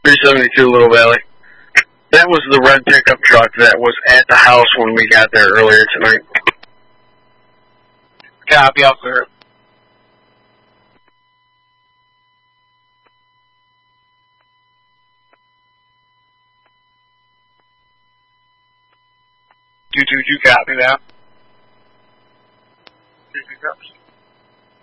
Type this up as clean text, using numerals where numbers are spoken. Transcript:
372 Little Valley. That was the red pickup truck that was at the house when we got there earlier tonight. Copy, officer. Two copy that. 2 pickups.